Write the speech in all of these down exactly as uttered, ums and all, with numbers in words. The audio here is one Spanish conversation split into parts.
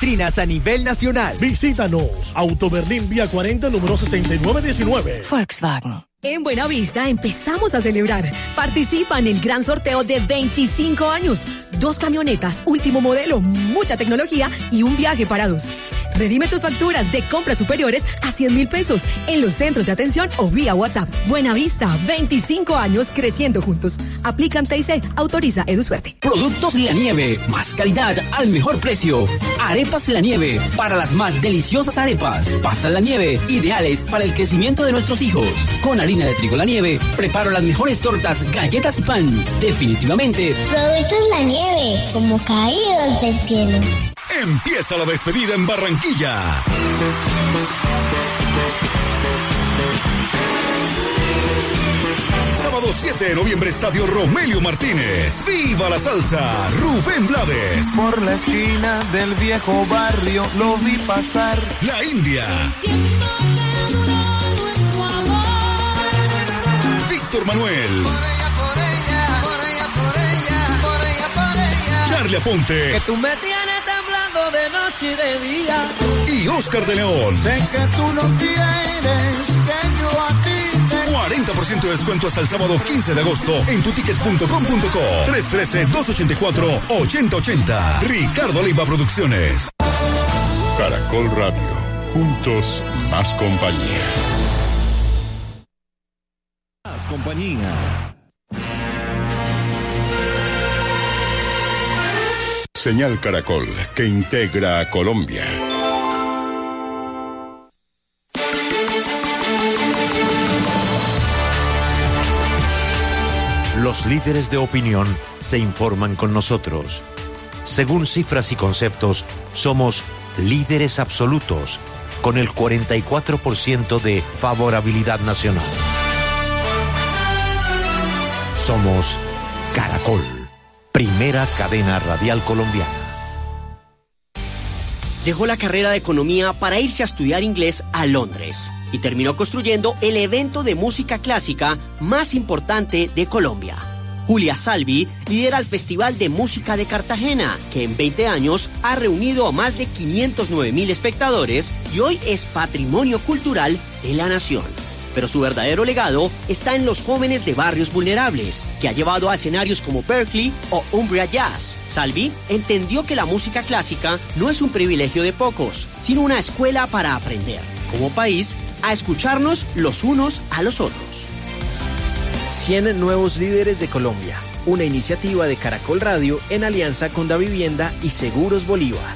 vitrinas a nivel nacional. Visítanos. Auto Berlín, vía cuarenta, número sesenta y nueve diecinueve. Volkswagen. En Buenavista empezamos a celebrar. Participa en el gran sorteo de veinticinco años. Dos camionetas, último modelo, mucha tecnología y un viaje para dos. Redime tus facturas de compras superiores a cien mil pesos en los centros de atención o vía WhatsApp. Buenavista, veinticinco años creciendo juntos. Aplican T I C, autoriza EduSuerte. Productos La Nieve, más calidad al mejor precio. Arepas La Nieve, para las más deliciosas arepas. Pastas La Nieve, ideales para el crecimiento de nuestros hijos. Con harina de trigo La Nieve, preparo las mejores tortas, galletas y pan. Definitivamente. Productos La Nieve, como caídos del cielo. Empieza la despedida en Barranquilla. Sábado siete de noviembre, Estadio Romelio Martínez. ¡Viva la salsa! Rubén Blades. Por la esquina del viejo barrio lo vi pasar. La India. Víctor Manuel. Por ella, por ella, por ella, por ella, por ella, por ella. Charlie Aponte. Que tú me tienes temblando de noche y de día. Y Oscar de León. Sé que tú no quieres que yo a ti te... cuarenta por ciento de descuento hasta el sábado quince de agosto en tutickets punto com punto co. tres uno tres, dos ocho cuatro, ocho cero ocho cero. Ricardo Leiva Producciones. Caracol Radio. Juntos, más compañía. Más compañía. Señal Caracol, que integra a Colombia. Los líderes de opinión se informan con nosotros. Según cifras y conceptos, somos líderes absolutos, con el cuarenta y cuatro por ciento de favorabilidad nacional. Somos Caracol, primera cadena radial colombiana. Dejó la carrera de economía para irse a estudiar inglés a Londres y terminó construyendo el evento de música clásica más importante de Colombia. Julia Salvi lidera el Festival de Música de Cartagena, que en veinte años ha reunido a más de quinientos nueve mil espectadores y hoy es patrimonio cultural de la nación. Pero su verdadero legado está en los jóvenes de barrios vulnerables, que ha llevado a escenarios como Berkeley o Umbria Jazz. Salvi entendió que la música clásica no es un privilegio de pocos, sino una escuela para aprender, como país, a escucharnos los unos a los otros. cien nuevos líderes de Colombia, una iniciativa de Caracol Radio en alianza con Davivienda y Seguros Bolívar.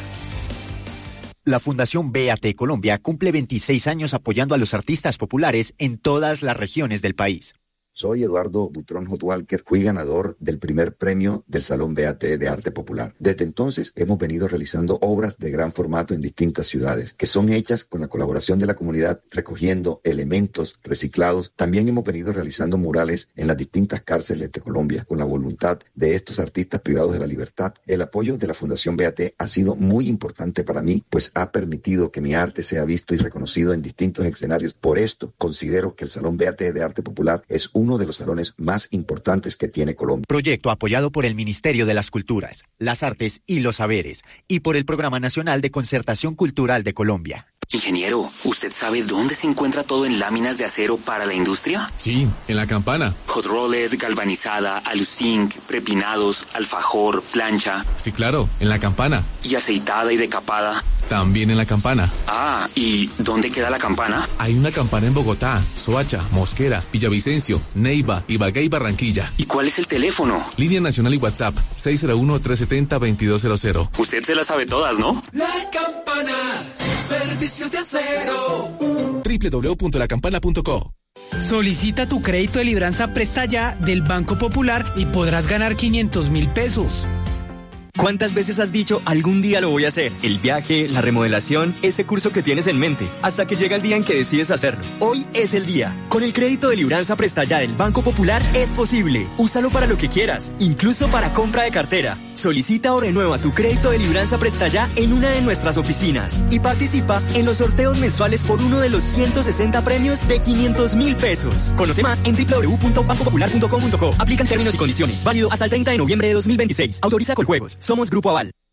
La Fundación B A T Colombia cumple veintiséis años apoyando a los artistas populares en todas las regiones del país. Soy Eduardo Butrón Hotwalker, fui ganador del primer premio del Salón B A T de Arte Popular. Desde entonces hemos venido realizando obras de gran formato en distintas ciudades, que son hechas con la colaboración de la comunidad, recogiendo elementos reciclados. También hemos venido realizando murales en las distintas cárceles de Colombia, con la voluntad de estos artistas privados de la libertad. El apoyo de la Fundación B A T ha sido muy importante para mí, pues ha permitido que mi arte sea visto y reconocido en distintos escenarios. Por esto, considero que el Salón B A T de Arte Popular es un uno de los salones más importantes que tiene Colombia. Proyecto apoyado por el Ministerio de las Culturas, las Artes y los Saberes y por el Programa Nacional de Concertación Cultural de Colombia. Ingeniero, ¿usted sabe dónde se encuentra todo en láminas de acero para la industria? Sí, en la Campana. Hot rolled, galvanizada, aluzinc, prepinados, alfajor, plancha. Sí, claro, en la Campana. ¿Y aceitada y decapada? También en la Campana. Ah, ¿y dónde queda la Campana? Hay una Campana en Bogotá, Soacha, Mosquera, Villavicencio, Neiva, Ibagué y Barranquilla. ¿Y cuál es el teléfono? Línea nacional y WhatsApp, seis cero uno, tres siete cero, dos dos cero cero. Usted se las sabe todas, ¿no? La Campana, servicios de acero. doble u doble u doble u punto la campana punto co. Solicita tu crédito de libranza Presta Ya del Banco Popular y podrás ganar quinientos mil pesos. ¿Cuántas veces has dicho algún día lo voy a hacer? El viaje, la remodelación, ese curso que tienes en mente, hasta que llega el día en que decides hacerlo. Hoy es el día. Con el crédito de libranza Presta Ya del Banco Popular es posible. Úsalo para lo que quieras, incluso para compra de cartera. Solicita o renueva tu crédito de libranza Presta Ya en una de nuestras oficinas y participa en los sorteos mensuales por uno de los ciento sesenta premios de quinientos mil pesos. Conoce más en doble u doble u doble u punto banco popular punto com punto co. Aplican términos y condiciones. Válido hasta el treinta de noviembre de dos mil veintiséis. Autoriza Coljuegos. Somos Grupo Aval.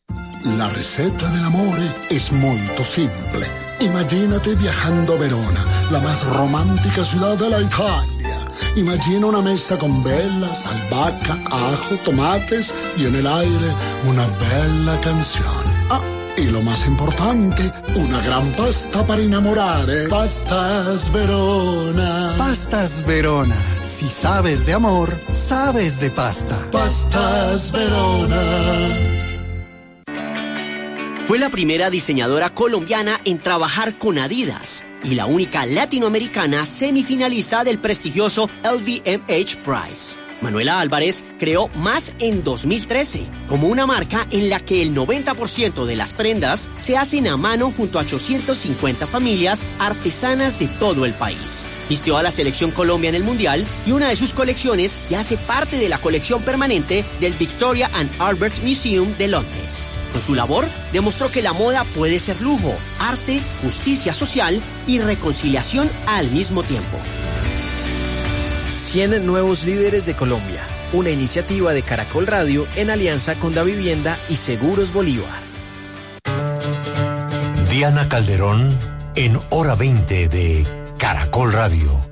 La ricetta dell'amore è molto simple. Imagínate viajando a Verona, la más romántica ciudad de la Italia. Imagina una mesa con velas, albahaca, ajo, tomates y en el aire una bella canción. Ah, y lo más importante, una gran pasta para enamorare. Pastas Verona. Pastas Verona. Si sabes de amor, sabes de pasta. Pastas Verona. Fue la primera diseñadora colombiana en trabajar con Adidas y la única latinoamericana semifinalista del prestigioso L V M H Prize. Manuela Álvarez creó Más en dos mil trece, como una marca en la que el noventa por ciento de las prendas se hacen a mano junto a ochocientas cincuenta familias artesanas de todo el país. Vistió a la selección Colombia en el Mundial y una de sus colecciones ya hace parte de la colección permanente del Victoria and Albert Museum de Londres. Con su labor, demostró que la moda puede ser lujo, arte, justicia social y reconciliación al mismo tiempo. cien nuevos líderes de Colombia, una iniciativa de Caracol Radio en alianza con Davivienda y Seguros Bolívar. Diana Calderón en Hora veinte de Caracol Radio.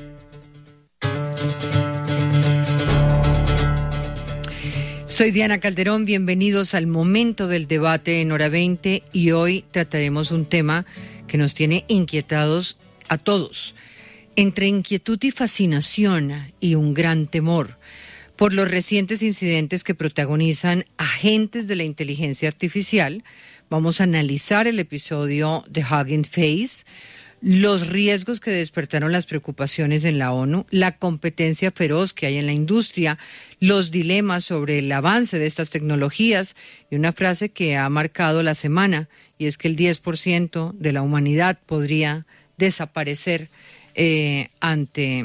Soy Diana Calderón, bienvenidos al momento del debate en Hora veinte y hoy trataremos un tema que nos tiene inquietados a todos. Entre inquietud y fascinación y un gran temor por los recientes incidentes que protagonizan agentes de la inteligencia artificial, vamos a analizar el episodio de Hugging Face, los riesgos que despertaron las preocupaciones en la ONU, la competencia feroz que hay en la industria, los dilemas sobre el avance de estas tecnologías y una frase que ha marcado la semana, y es que el diez por ciento de la humanidad podría desaparecer eh, ante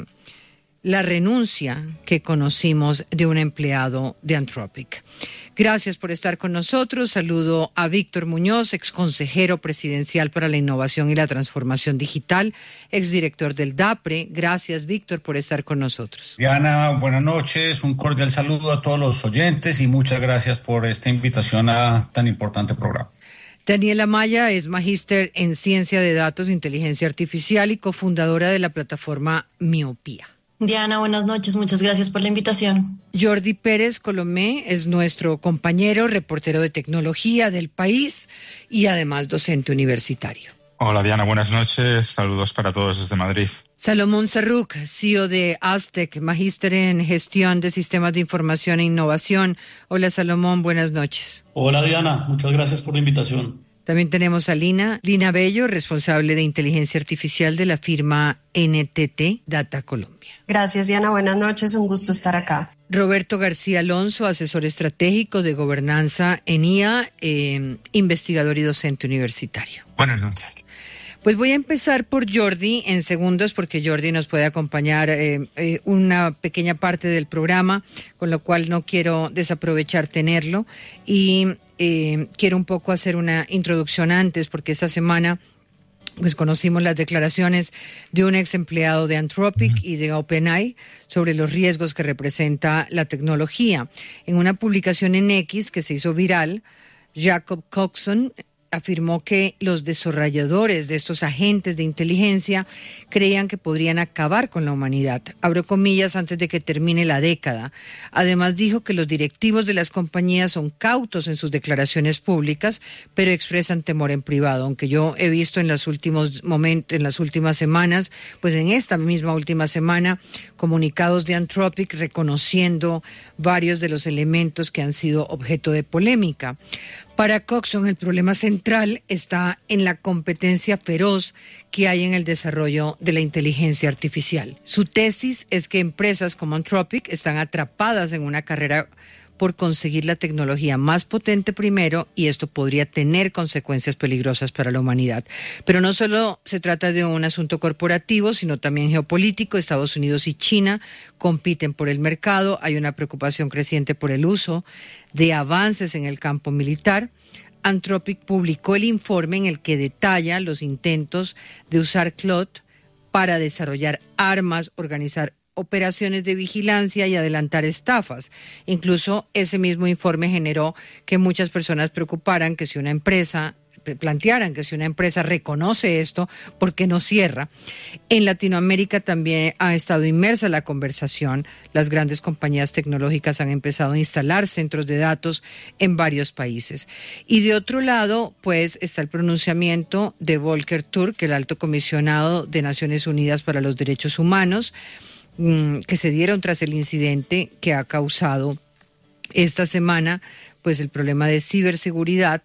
la renuncia que conocimos de un empleado de Anthropic. Gracias por estar con nosotros. Saludo a Víctor Muñoz, exconsejero presidencial para la innovación y la transformación digital, exdirector del DAPRE. Gracias, Víctor, por estar con nosotros. Diana, buenas noches. Un cordial saludo a todos los oyentes y muchas gracias por esta invitación a tan importante programa. Daniela Amaya es magíster en Ciencia de Datos e Inteligencia Artificial y cofundadora de la plataforma Miopía. Diana, buenas noches, muchas gracias por la invitación. Jordi Pérez Colomé es nuestro compañero, reportero de tecnología del país y además docente universitario. Hola Diana, buenas noches, saludos para todos desde Madrid. Salomón Sarruk, C E O de Aztec, magíster en gestión de sistemas de información e innovación. Hola Salomón, buenas noches. Hola Diana, muchas gracias por la invitación. También tenemos a Lina, Lina Bello, responsable de inteligencia artificial de la firma N T T Data Colombia. Gracias Diana, buenas noches, un gusto estar acá. Roberto García Alonso, asesor estratégico de gobernanza en I A, eh, investigador y docente universitario. Buenas noches. Pues voy a empezar por Jordi en segundos porque Jordi nos puede acompañar eh, eh, una pequeña parte del programa, con lo cual no quiero desaprovechar tenerlo y eh, quiero un poco hacer una introducción antes porque esta semana pues conocimos las declaraciones de un ex empleado de Anthropic uh-huh. y de OpenAI sobre los riesgos que representa la tecnología. En una publicación en X que se hizo viral, Jacob Coxon afirmó que los desarrolladores de estos agentes de inteligencia creían que podrían acabar con la humanidad. Abro comillas, antes de que termine la década. Además dijo que los directivos de las compañías son cautos en sus declaraciones públicas, pero expresan temor en privado. Aunque yo he visto en los últimos momentos, en las últimas semanas, pues en esta misma última semana, comunicados de Anthropic reconociendo varios de los elementos que han sido objeto de polémica. Para Coxon, el problema central está en la competencia feroz que hay en el desarrollo de la inteligencia artificial. Su tesis es que empresas como Anthropic están atrapadas en una carrera por conseguir la tecnología más potente primero, y esto podría tener consecuencias peligrosas para la humanidad. Pero no solo se trata de un asunto corporativo, sino también geopolítico. Estados Unidos y China compiten por el mercado. Hay una preocupación creciente por el uso de avances en el campo militar. Anthropic publicó el informe en el que detalla los intentos de usar Claude para desarrollar armas, organizar operaciones de vigilancia y adelantar estafas. Incluso ese mismo informe generó que muchas personas preocuparan que si una empresa plantearan que si una empresa reconoce esto, ¿por qué no cierra? En Latinoamérica también ha estado inmersa la conversación. Las grandes compañías tecnológicas han empezado a instalar centros de datos en varios países. Y de otro lado, pues, está el pronunciamiento de Volker Turk, el alto comisionado de Naciones Unidas para los Derechos Humanos, mmm, que se dieron tras el incidente que ha causado esta semana, pues, el problema de ciberseguridad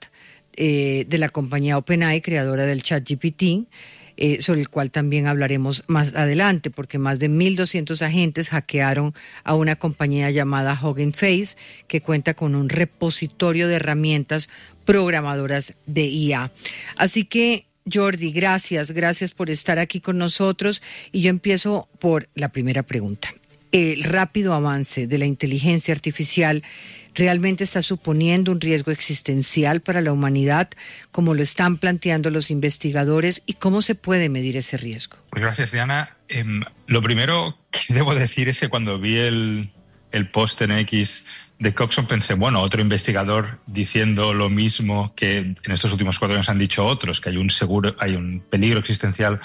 Eh, de la compañía OpenAI, creadora del ChatGPT, eh, sobre el cual también hablaremos más adelante, porque más de mil doscientos agentes hackearon a una compañía llamada Hugging Face, que cuenta con un repositorio de herramientas programadoras de I A. Así que, Jordi, gracias, gracias por estar aquí con nosotros, y yo empiezo por la primera pregunta. El rápido avance de la inteligencia artificial ¿realmente está suponiendo un riesgo existencial para la humanidad, como lo están planteando los investigadores, y cómo se puede medir ese riesgo? Pues gracias, Diana. Eh, lo primero que debo decir es que cuando vi el, el post en X de Coxon pensé, bueno, otro investigador diciendo lo mismo que en estos últimos cuatro años han dicho otros, que hay un seguro, hay un peligro existencial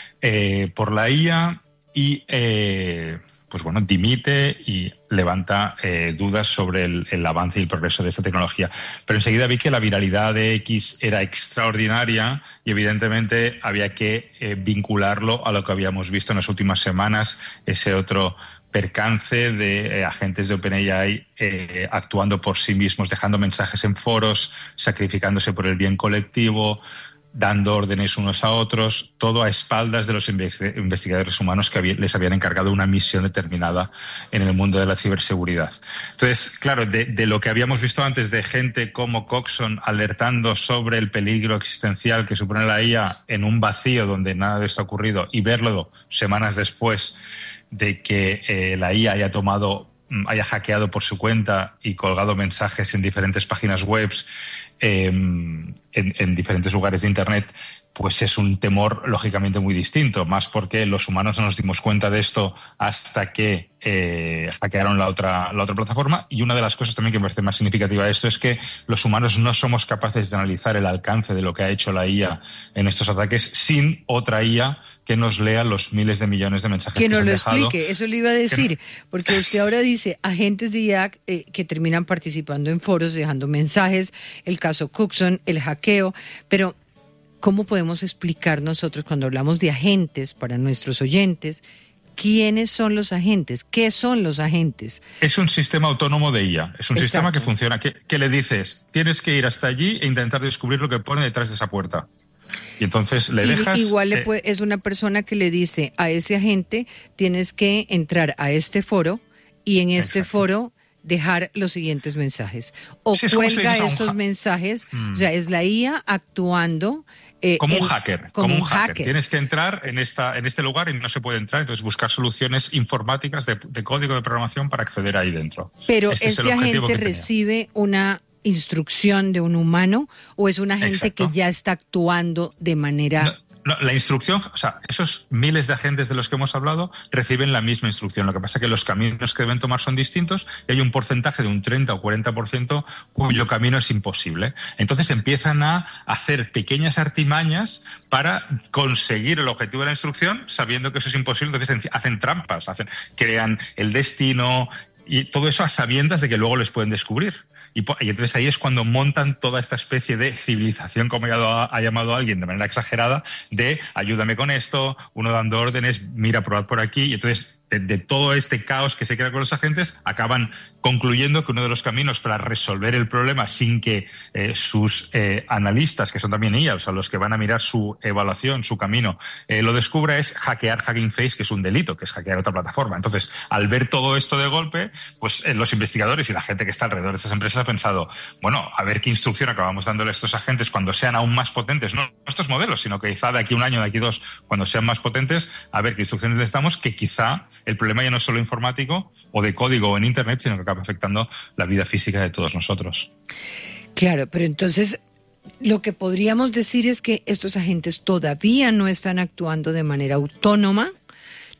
eh, por la I A y... Eh, pues bueno, dimite y levanta eh, dudas sobre el, el avance y el progreso de esta tecnología. Pero enseguida vi que la viralidad de X era extraordinaria y evidentemente había que eh, vincularlo a lo que habíamos visto en las últimas semanas, ese otro percance de eh, agentes de OpenAI eh, actuando por sí mismos, dejando mensajes en foros, sacrificándose por el bien colectivo, dando órdenes unos a otros, todo a espaldas de los investigadores humanos que les habían encargado una misión determinada en el mundo de la ciberseguridad. Entonces, claro, de, de lo que habíamos visto antes de gente como Coxon alertando sobre el peligro existencial que supone la I A en un vacío donde nada de esto ha ocurrido, y verlo semanas después de que eh, la I A haya tomado, haya hackeado por su cuenta y colgado mensajes en diferentes páginas web, Eh, en, en diferentes lugares de Internet, pues es un temor lógicamente muy distinto, más porque los humanos no nos dimos cuenta de esto hasta que eh, hackearon la otra, la otra plataforma. Y una de las cosas también que me parece más significativa de esto es que los humanos no somos capaces de analizar el alcance de lo que ha hecho la I A en estos ataques sin otra I A que nos lea los miles de millones de mensajes que, que nos se han lo dejado. Explique, eso le iba a decir, porque usted ahora dice agentes de I A eh, que terminan participando en foros, dejando mensajes, el caso Coxon, el hackeo, pero ¿cómo podemos explicar nosotros cuando hablamos de agentes para nuestros oyentes? ¿Quiénes son los agentes? ¿Qué son los agentes? Es un sistema autónomo de I A. Es un Exacto. sistema que funciona. Que, que le dices, tienes que ir hasta allí e intentar descubrir lo que pone detrás de esa puerta. Y entonces le dejas... Y, igual le eh, puede, es una persona que le dice a ese agente, tienes que entrar a este foro y en este Exacto. foro dejar los siguientes mensajes. O sí, cuelga estos ha- mensajes, mm. o sea, es la I A actuando... Eh, como el, un hacker, como, como un un hacker. hacker. Tienes que entrar en esta en este lugar y no se puede entrar, entonces buscar soluciones informáticas de, de código de programación para acceder ahí dentro. Pero este ese agente recibe una instrucción de un humano o es un agente Exacto. que ya está actuando de manera... No. No, la instrucción, o sea, esos miles de agentes de los que hemos hablado reciben la misma instrucción. Lo que pasa es que los caminos que deben tomar son distintos y hay un porcentaje de un treinta o cuarenta por ciento cuyo camino es imposible. Entonces empiezan a hacer pequeñas artimañas para conseguir el objetivo de la instrucción sabiendo que eso es imposible. Entonces hacen trampas, hacen, crean el destino y todo eso a sabiendas de que luego les pueden descubrir. Y, y entonces ahí es cuando montan toda esta especie de civilización, como ha, ha llamado alguien de manera exagerada, de ayúdame con esto, uno dando órdenes, mira, probad por aquí, y entonces de, de todo este caos que se crea con los agentes, acaban concluyendo que uno de los caminos para resolver el problema sin que eh, sus eh, analistas, que son también I A, o sea, los que van a mirar su evaluación, su camino, eh, lo descubra, es hackear Hugging Face, que es un delito, que es hackear otra plataforma. Entonces, al ver todo esto de golpe, pues eh, los investigadores y la gente que está alrededor de estas empresas ha pensado, bueno, a ver qué instrucción acabamos dándole a estos agentes cuando sean aún más potentes, no estos modelos, sino que quizá de aquí a un año, de aquí a dos, cuando sean más potentes, a ver qué instrucciones les damos, que quizá el problema ya no es solo informático o de código o en Internet, sino que acaba afectando la vida física de todos nosotros. Claro, pero entonces lo que podríamos decir es que estos agentes todavía no están actuando de manera autónoma,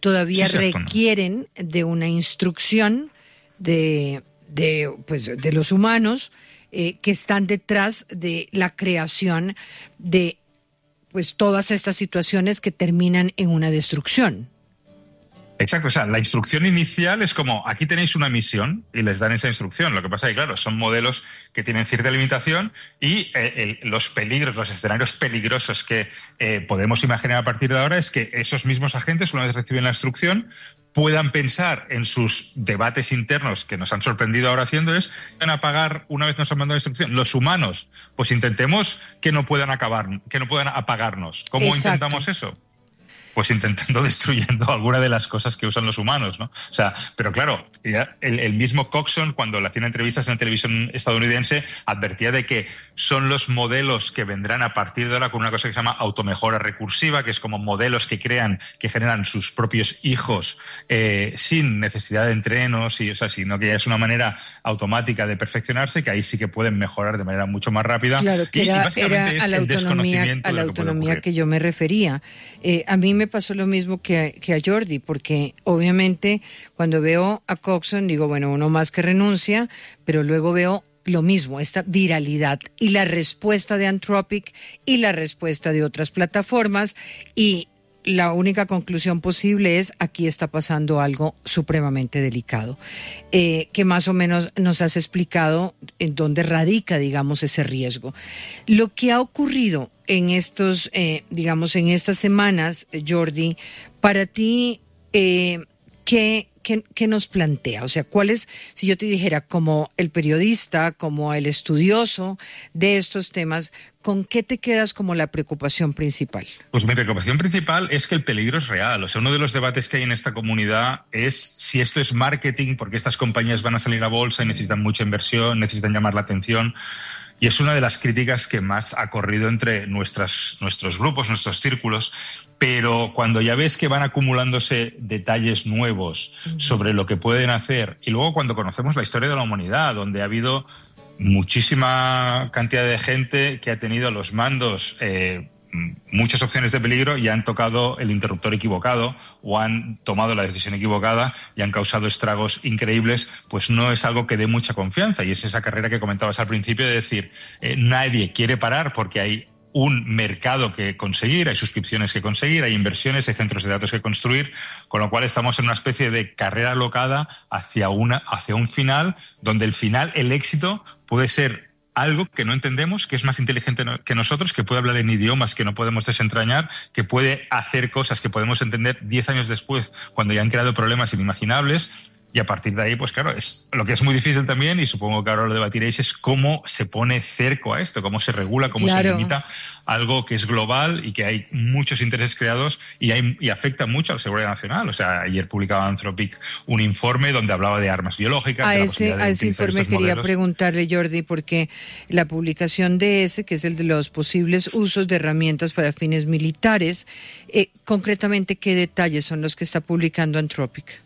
todavía Sí, sí, requieren de una instrucción de, de, pues, de los humanos eh, que están detrás de la creación de pues todas estas situaciones que terminan en una destrucción. Exacto, o sea, la instrucción inicial es como, aquí tenéis una misión y les dan esa instrucción. Lo que pasa es que, claro, son modelos que tienen cierta limitación y eh, el, los peligros, los escenarios peligrosos que eh, podemos imaginar a partir de ahora es que esos mismos agentes, una vez reciben la instrucción, puedan pensar en sus debates internos que nos han sorprendido ahora haciendo es, van a apagar, una vez nos han mandado la instrucción, los humanos, pues intentemos que no puedan acabar, que no puedan apagarnos. ¿Cómo Exacto. intentamos eso? Pues intentando destruyendo alguna de las cosas que usan los humanos, ¿no? O sea, pero claro, el, el mismo Coxon, cuando le hacían entrevistas en la televisión estadounidense, advertía de que son los modelos que vendrán a partir de ahora con una cosa que se llama automejora recursiva, que es como modelos que crean, que generan sus propios hijos eh, sin necesidad de entrenos, y, o sea, sino que ya es una manera automática de perfeccionarse, que ahí sí que pueden mejorar de manera mucho más rápida. Claro, que y, era, y básicamente era a la es el autonomía, desconocimiento a la de lo que puede autonomía ocurrir. que yo me refería. Eh, a mí me pasó lo mismo que, que a Jordi, porque obviamente cuando veo a Coxon digo, bueno, uno más que renuncia, pero luego veo lo mismo, esta viralidad y la respuesta de Anthropic y la respuesta de otras plataformas, y la única conclusión posible es aquí está pasando algo supremamente delicado, eh, que más o menos nos has explicado en dónde radica, digamos, ese riesgo. Lo que ha ocurrido en estos, eh, digamos, en estas semanas, Jordi, para ti, eh, ¿qué, qué, qué nos plantea? O sea, ¿cuál es, si yo te dijera, como el periodista, como el estudioso de estos temas, ¿con qué te quedas como la preocupación principal? Pues mi preocupación principal es que el peligro es real. O sea, uno de los debates que hay en esta comunidad es si esto es marketing, porque estas compañías van a salir a bolsa y necesitan mucha inversión, necesitan llamar la atención. Y es una de las críticas que más ha corrido entre nuestras, nuestros grupos, nuestros círculos. Pero cuando ya ves que van acumulándose detalles nuevos uh-huh. sobre lo que pueden hacer, y luego cuando conocemos la historia de la humanidad, donde ha habido muchísima cantidad de gente que ha tenido a los mandos eh, muchas opciones de peligro y han tocado el interruptor equivocado o han tomado la decisión equivocada y han causado estragos increíbles, pues no es algo que dé mucha confianza. Y es esa carrera que comentabas al principio de decir, eh, nadie quiere parar porque hay un mercado que conseguir, hay suscripciones que conseguir, hay inversiones, hay centros de datos que construir, con lo cual estamos en una especie de carrera alocada hacia, una, hacia un final, donde el final, el éxito, puede ser algo que no entendemos, que es más inteligente que nosotros, que puede hablar en idiomas que no podemos desentrañar, que puede hacer cosas que podemos entender diez años después, cuando ya han creado problemas inimaginables. Y a partir de ahí, pues claro, es lo que es muy difícil también, y supongo que ahora lo debatiréis, es cómo se pone cerco a esto, cómo se regula, cómo claro. se limita algo que es global y que hay muchos intereses creados y, hay, y afecta mucho a la seguridad nacional. O sea, ayer publicaba Anthropic un informe donde hablaba de armas biológicas. A de la ese, a ese informe quería modelos. preguntarle, Jordi, porque la publicación de ese, que es el de los posibles usos de herramientas para fines militares, eh, concretamente, ¿qué detalles son los que está publicando Anthropic?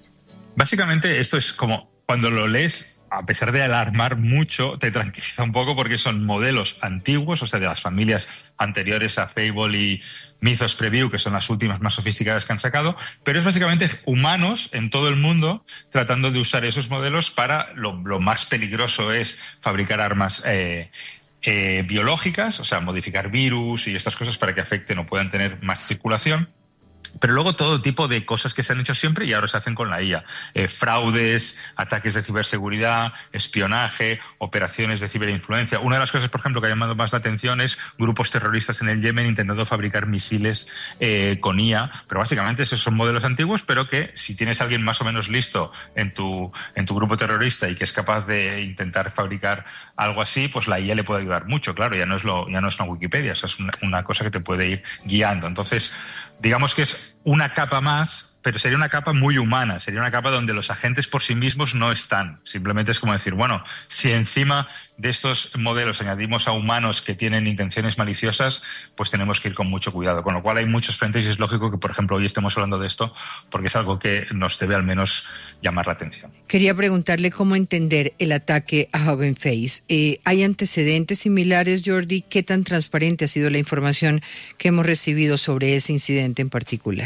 Básicamente esto es como cuando lo lees, a pesar de alarmar mucho, te tranquiliza un poco porque son modelos antiguos, o sea, de las familias anteriores a Fable y Mythos Preview, que son las últimas más sofisticadas que han sacado, pero es básicamente humanos en todo el mundo tratando de usar esos modelos para lo, lo más peligroso es fabricar armas eh, eh, biológicas, o sea, modificar virus y estas cosas para que afecten o puedan tener más circulación. Pero luego todo tipo de cosas que se han hecho siempre y ahora se hacen con la I A. Eh, fraudes, ataques de ciberseguridad, espionaje, operaciones de ciberinfluencia. Una de las cosas, por ejemplo, que ha llamado más la atención es grupos terroristas en el Yemen intentando fabricar misiles eh, con I A. Pero básicamente esos son modelos antiguos, pero que si tienes a alguien más o menos listo en tu, en tu grupo terrorista y que es capaz de intentar fabricar algo así, pues la I A le puede ayudar mucho. Claro, ya no es, lo, ya no es una Wikipedia, o sea, es una, una cosa que te puede ir guiando. Entonces, digamos que es una capa más, pero sería una capa muy humana, sería una capa donde los agentes por sí mismos no están. Simplemente es como decir, bueno, si encima de estos modelos añadimos a humanos que tienen intenciones maliciosas, pues tenemos que ir con mucho cuidado. Con lo cual hay muchos frentes y es lógico que, por ejemplo, hoy estemos hablando de esto porque es algo que nos debe al menos llamar la atención. Quería preguntarle cómo entender el ataque a Hugging Face. Eh, ¿Hay antecedentes similares, Jordi? ¿Qué tan transparente ha sido la información que hemos recibido sobre ese incidente en particular?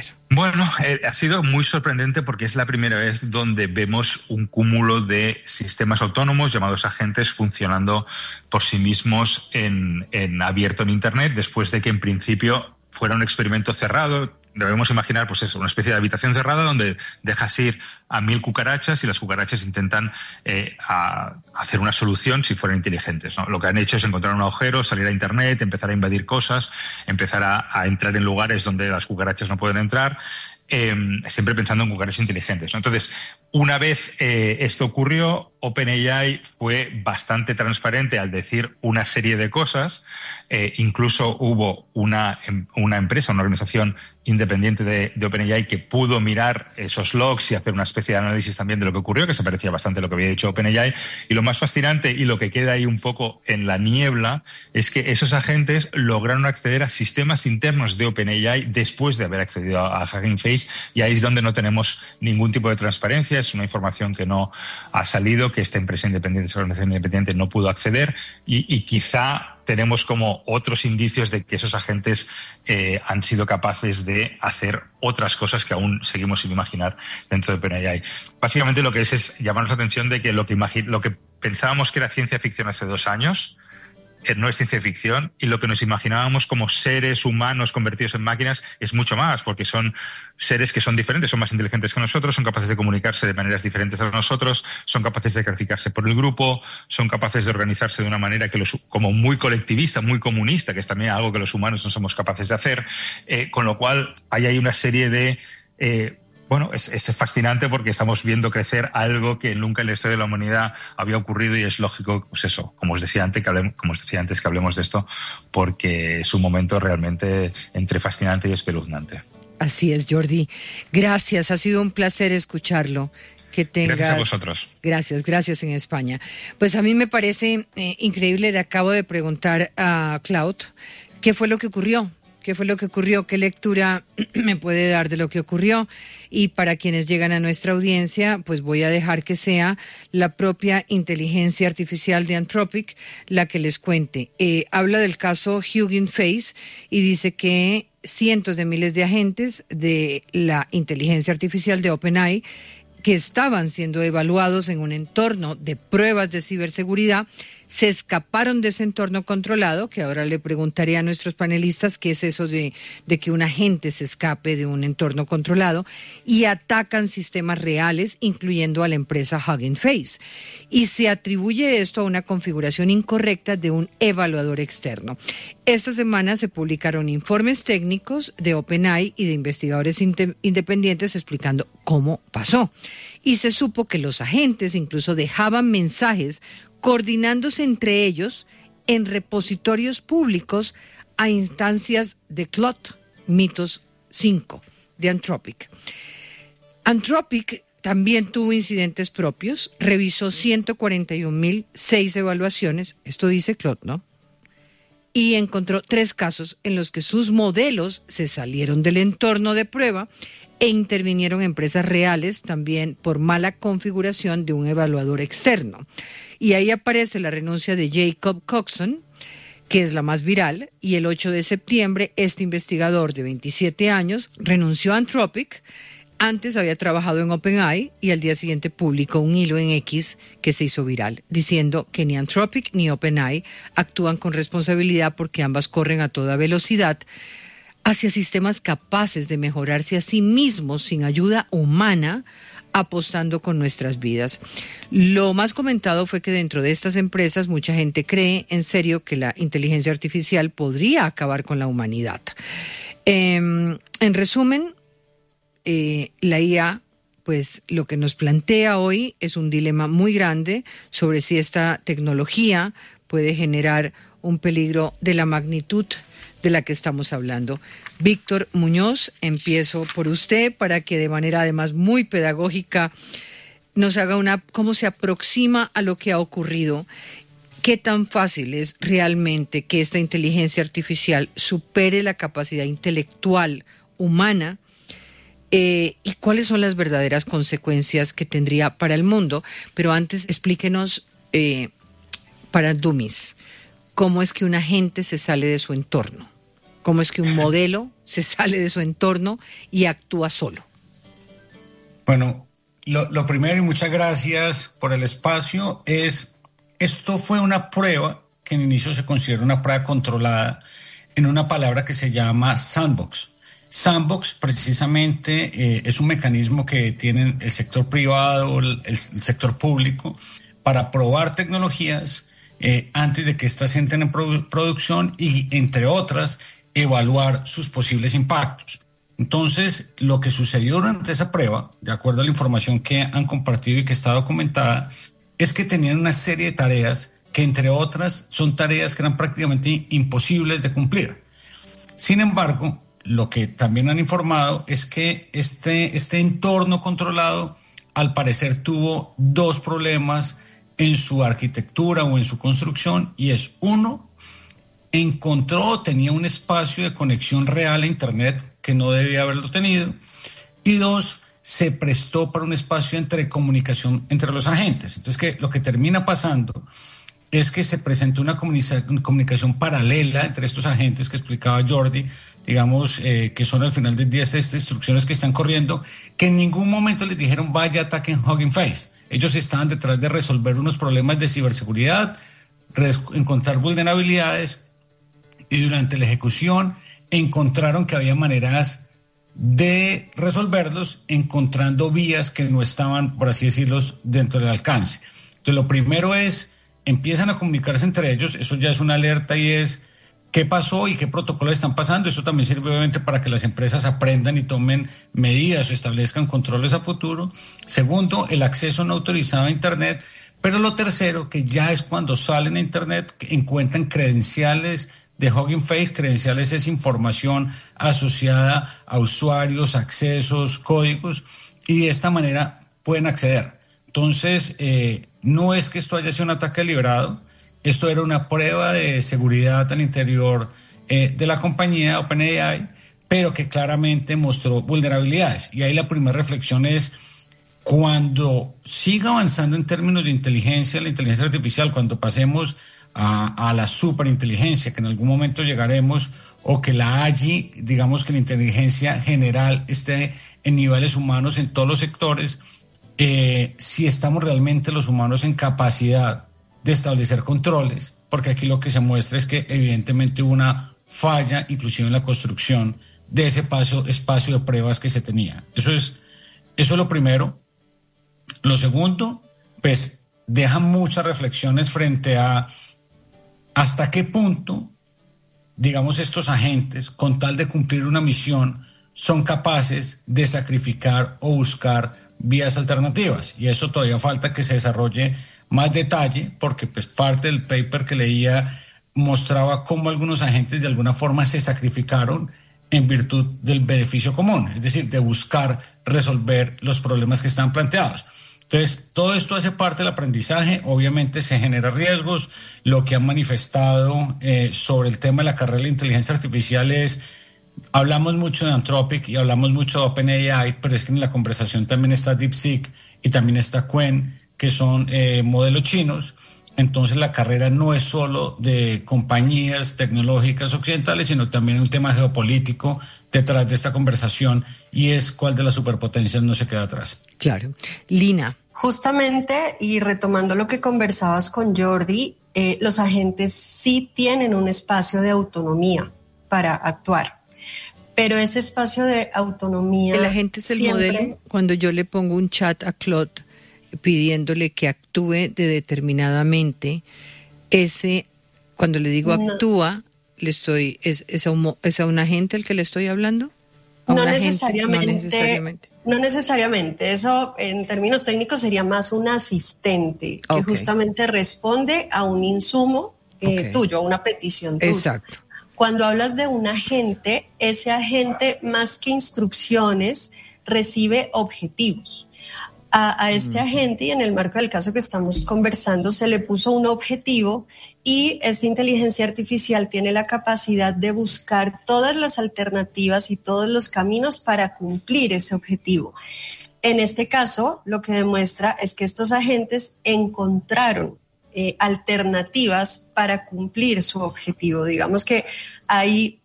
ver. Bueno, eh, ha sido muy sorprendente porque es la primera vez donde vemos un cúmulo de sistemas autónomos llamados agentes funcionando por sí mismos en, en abierto en Internet, después de que en principio fuera un experimento cerrado. Debemos imaginar, pues eso, una especie de habitación cerrada donde dejas ir a mil cucarachas y las cucarachas intentan eh, a hacer una solución si fueran inteligentes, ¿no? Lo que han hecho es encontrar un agujero, salir a Internet, empezar a invadir cosas, empezar a, a entrar en lugares donde las cucarachas no pueden entrar, eh, siempre pensando en cucarachas inteligentes, ¿no? Entonces, una vez eh, esto ocurrió, OpenAI fue bastante transparente al decir una serie de cosas. Eh, incluso hubo una, una empresa, una organización independiente de, de OpenAI que pudo mirar esos logs y hacer una especie de análisis también de lo que ocurrió, que se parecía bastante a lo que había dicho OpenAI. Y lo más fascinante y lo que queda ahí un poco en la niebla es que esos agentes lograron acceder a sistemas internos de OpenAI después de haber accedido a, a Hugging Face, y ahí es donde no tenemos ningún tipo de transparencia. Es una información que no ha salido, que esta empresa independiente, esta organización independiente no pudo acceder, y, y quizá tenemos como otros indicios de que esos agentes eh, han sido capaces de hacer otras cosas que aún seguimos sin imaginar dentro de OpenAI. Básicamente lo que es es llamarnos la atención de que lo que, imagi- lo que pensábamos que era ciencia ficción hace dos años no es ciencia ficción, y lo que nos imaginábamos como seres humanos convertidos en máquinas es mucho más, porque son seres que son diferentes, son más inteligentes que nosotros, son capaces de comunicarse de maneras diferentes a nosotros, son capaces de clasificarse por el grupo, son capaces de organizarse de una manera que los, como muy colectivista, muy comunista, que es también algo que los humanos no somos capaces de hacer, eh, con lo cual hay ahí una serie de... Eh, Bueno, es, es fascinante porque estamos viendo crecer algo que nunca en la historia de la humanidad había ocurrido, y es lógico, pues eso, como os decía antes, que hablemos, como os decía antes, que hablemos de esto, porque es un momento realmente entre fascinante y espeluznante. Así es, Jordi. Gracias, ha sido un placer escucharlo. Que tengas... Gracias a vosotros. Gracias, gracias en España. Pues a mí me parece eh, increíble, le acabo de preguntar a Cloud qué fue lo que ocurrió. ¿Qué fue lo que ocurrió? ¿Qué lectura me puede dar de lo que ocurrió? Y para quienes llegan a nuestra audiencia, pues voy a dejar que sea la propia inteligencia artificial de Anthropic la que les cuente. Eh, habla del caso Hugging Face y dice que cientos de miles de agentes de la inteligencia artificial de OpenAI que estaban siendo evaluados en un entorno de pruebas de ciberseguridad, se escaparon de ese entorno controlado, que ahora le preguntaré a nuestros panelistas qué es eso de, de que un agente se escape de un entorno controlado, y atacan sistemas reales, incluyendo a la empresa Hugging Face. Y se atribuye esto a una configuración incorrecta de un evaluador externo. Esta semana se publicaron informes técnicos de OpenAI y de investigadores inde- independientes explicando cómo pasó. Y se supo que los agentes incluso dejaban mensajes coordinándose entre ellos en repositorios públicos a instancias de Claude Mythos cinco de Anthropic. Anthropic también tuvo incidentes propios, revisó ciento cuarenta y un mil seis evaluaciones, esto dice Claude, ¿no? Y encontró tres casos en los que sus modelos se salieron del entorno de prueba e intervinieron empresas reales también por mala configuración de un evaluador externo. Y ahí aparece la renuncia de Jacob Coxon, que es la más viral, y el ocho de septiembre este investigador de veintisiete años renunció a Anthropic. Antes había trabajado en OpenAI y al día siguiente publicó un hilo en X que se hizo viral, diciendo que ni Anthropic ni OpenAI actúan con responsabilidad porque ambas corren a toda velocidad hacia sistemas capaces de mejorarse a sí mismos sin ayuda humana, apostando con nuestras vidas. Lo más comentado fue que dentro de estas empresas mucha gente cree en serio que la inteligencia artificial podría acabar con la humanidad. Eh, en resumen, eh, la I A, pues lo que nos plantea hoy es un dilema muy grande sobre si esta tecnología puede generar un peligro de la magnitud de la que estamos hablando. Víctor Muñoz, empiezo por usted para que de manera además muy pedagógica nos haga una, cómo se aproxima a lo que ha ocurrido, qué tan fácil es realmente que esta inteligencia artificial supere la capacidad intelectual humana, eh, y cuáles son las verdaderas consecuencias que tendría para el mundo. Pero antes explíquenos eh, para Dummies, cómo es que un agente se sale de su entorno. ¿Cómo es que un modelo se sale de su entorno y actúa solo? Bueno, lo, lo primero, y muchas gracias por el espacio, es, esto fue una prueba que en inicio se considera una prueba controlada en una palabra que se llama sandbox. Sandbox precisamente eh, es un mecanismo que tienen el sector privado, el, el sector público, para probar tecnologías eh, antes de que éstas entren en produ- producción y, entre otras, evaluar sus posibles impactos. Entonces, lo que sucedió durante esa prueba, de acuerdo a la información que han compartido y que está documentada, es que tenían una serie de tareas que, entre otras, son tareas que eran prácticamente imposibles de cumplir. Sin embargo, lo que también han informado es que este, este entorno controlado, al parecer, tuvo dos problemas en su arquitectura o en su construcción, y es uno, encontró, tenía un espacio de conexión real a Internet que no debía haberlo tenido, y dos, se prestó para un espacio entre comunicación entre los agentes. Entonces, que lo que termina pasando es que se presentó una comunica- comunicación paralela entre estos agentes que explicaba Jordi, digamos, eh, que son al final del día estas instrucciones que están corriendo, que en ningún momento les dijeron vaya, ataquen Hugging Face. Ellos estaban detrás de resolver unos problemas de ciberseguridad, res- encontrar vulnerabilidades, y durante la ejecución encontraron que había maneras de resolverlos, encontrando vías que no estaban, por así decirlo, dentro del alcance. Entonces, lo primero es, empiezan a comunicarse entre ellos, eso ya es una alerta, y es qué pasó y qué protocolos están pasando. Eso también sirve obviamente para que las empresas aprendan y tomen medidas o establezcan controles a futuro. Segundo, el acceso no autorizado a Internet. Pero lo tercero, que ya es cuando salen a Internet, que encuentran credenciales de Hugging Face. Credenciales es información asociada a usuarios, accesos, códigos, y de esta manera pueden acceder. Entonces, eh, no es que esto haya sido un ataque deliberado, esto era una prueba de seguridad al interior eh, de la compañía OpenAI, pero que claramente mostró vulnerabilidades. Y ahí la primera reflexión es, cuando siga avanzando en términos de inteligencia, la inteligencia artificial, cuando pasemos a, a la superinteligencia, que en algún momento llegaremos, o que la A G I, digamos que la inteligencia general esté en niveles humanos en todos los sectores, eh, si estamos realmente los humanos en capacidad de establecer controles, porque aquí lo que se muestra es que evidentemente hubo una falla, inclusive en la construcción de ese paso, espacio de pruebas que se tenía. Eso es, eso es lo primero. Lo segundo, pues deja muchas reflexiones frente a hasta qué punto, digamos, estos agentes, con tal de cumplir una misión, son capaces de sacrificar o buscar vías alternativas. Y eso todavía falta que se desarrolle más detalle, porque pues parte del paper que leía mostraba cómo algunos agentes de alguna forma se sacrificaron en virtud del beneficio común, es decir, de buscar resolver los problemas que están planteados. Entonces, todo esto hace parte del aprendizaje, obviamente se genera riesgos. Lo que han manifestado eh, sobre el tema de la carrera de la inteligencia artificial es, hablamos mucho de Anthropic y hablamos mucho de OpenAI, pero es que en la conversación también está DeepSeek y también está Qwen, que son eh, modelos chinos. Entonces la carrera no es solo de compañías tecnológicas occidentales, sino también un tema geopolítico detrás de esta conversación, y es cuál de las superpotencias no se queda atrás. Claro. Lina. Justamente, y retomando lo que conversabas con Jordi, eh, los agentes sí tienen un espacio de autonomía para actuar, pero ese espacio de autonomía... El agente es el siempre... modelo. Cuando yo le pongo un chat a Claude pidiéndole que actúe de determinadamente, ese, cuando le digo No. actúa, le estoy, es, es, a un, ¿es a un agente el que le estoy hablando? ¿A No un agente? necesariamente, No necesariamente. no necesariamente. Eso en términos técnicos sería más un asistente que Ok. justamente responde a un insumo eh, Ok. tuyo, a una petición tuya. Exacto. Cuando hablas de un agente, ese agente más que instrucciones recibe objetivos. A, a este agente, y en el marco del caso que estamos conversando, se le puso un objetivo, y esta inteligencia artificial tiene la capacidad de buscar todas las alternativas y todos los caminos para cumplir ese objetivo. En este caso, lo que demuestra es que estos agentes encontraron eh, alternativas para cumplir su objetivo. Digamos que hay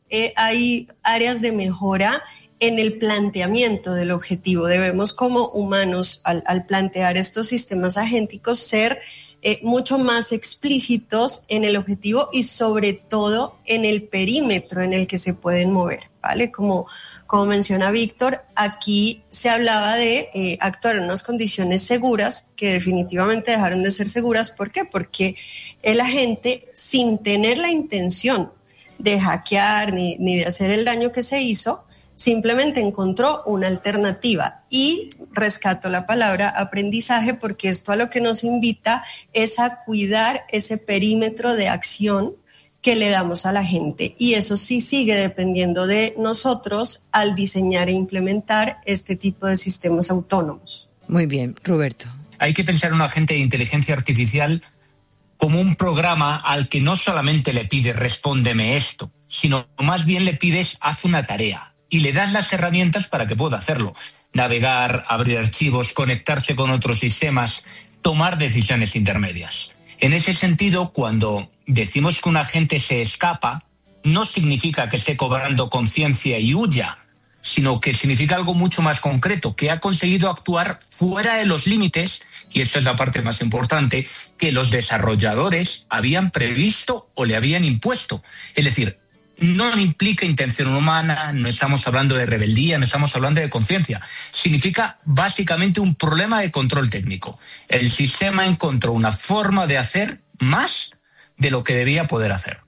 eh, hay áreas de mejora en el planteamiento del objetivo. Debemos como humanos, al, al plantear estos sistemas agénticos, ser eh, mucho más explícitos en el objetivo y sobre todo en el perímetro en el que se pueden mover, ¿vale? Como, como menciona Víctor, aquí se hablaba de eh, actuar en unas condiciones seguras que definitivamente dejaron de ser seguras. ¿Por qué? Porque el agente, sin tener la intención de hackear ni, ni de hacer el daño que se hizo, simplemente encontró una alternativa. Y rescato la palabra aprendizaje, porque esto a lo que nos invita es a cuidar ese perímetro de acción que le damos a la gente. Y eso sí sigue dependiendo de nosotros al diseñar e implementar este tipo de sistemas autónomos. Muy bien, Roberto. Hay que pensar en un agente de inteligencia artificial como un programa al que no solamente le pides respóndeme esto, sino más bien le pides haz una tarea y le das las herramientas para que pueda hacerlo. Navegar, abrir archivos, conectarse con otros sistemas, tomar decisiones intermedias. En ese sentido, cuando decimos que un agente se escapa, no significa que esté cobrando conciencia y huya, sino que significa algo mucho más concreto, que ha conseguido actuar fuera de los límites, y esa es la parte más importante, que los desarrolladores habían previsto o le habían impuesto. Es decir, no implica intención humana, no estamos hablando de rebeldía, no estamos hablando de conciencia. Significa básicamente un problema de control técnico. El sistema encontró una forma de hacer más de lo que debía poder hacer.